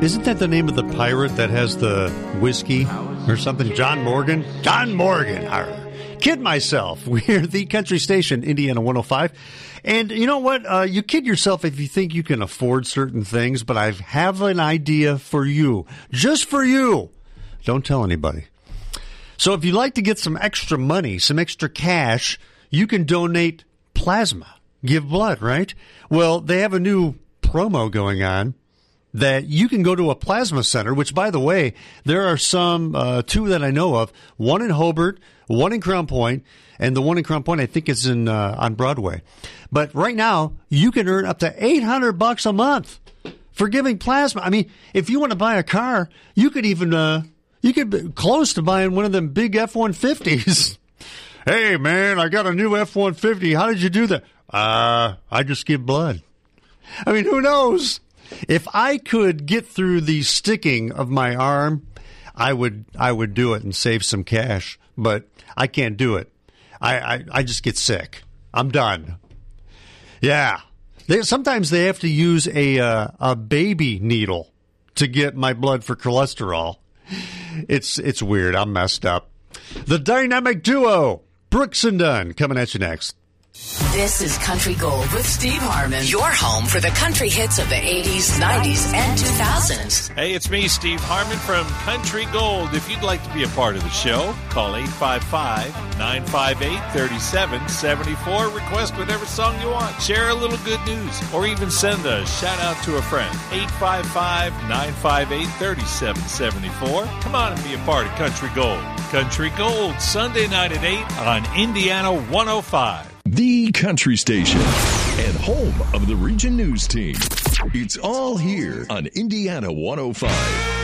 Isn't that the name of the pirate that has the whiskey or something? John Morgan? John Morgan. Kid myself. We're the country station, Indiana 105. And you know what? You kid yourself if you think you can afford certain things, but I have an idea for you. Just for you. Don't tell anybody. So if you'd like to get some extra money, some extra cash, you can donate plasma. Give blood, right? Well, they have a new promo going on that you can go to a plasma center, which, by the way, there are some, two that I know of, one in Hobart, one in Crown Point, and the one in Crown Point I think is on Broadway. But right now, you can earn up to $800 a month for giving plasma. I mean, if you want to buy a car, you could even, you could be close to buying one of them big F-150s. Hey, man, I got a new F-150. How did you do that? I just give blood. I mean, who knows? If I could get through the sticking of my arm, I would do it and save some cash. But I can't do it. I just get sick. I'm done. Yeah. Sometimes they have to use a baby needle to get my blood for cholesterol. It's weird. I'm messed up. The dynamic duo, Brooks and Dunn, coming at you next. This is Country Gold with Steve Harmon, your home for the country hits of the 80s, 90s, and 2000s. Hey, it's me, Steve Harmon from Country Gold. If you'd like to be a part of the show, call 855-958-3774. Request whatever song you want. Share a little good news, or even send a shout-out to a friend. 855-958-3774. Come on and be a part of Country Gold. Country Gold, Sunday night at 8 on Indiana 105. The country station and home of the Region News team. It's all here on Indiana 105.